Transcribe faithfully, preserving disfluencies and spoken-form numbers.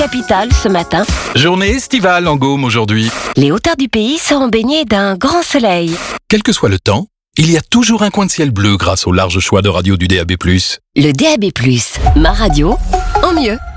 Capitale ce matin. Journée estivale en Gaume aujourd'hui. Les hauteurs du pays seront baignées d'un grand soleil. Quel que soit le temps, il y a toujours un coin de ciel bleu grâce au large choix de radio du D A B plus. Le D A B plus, ma radio, en mieux.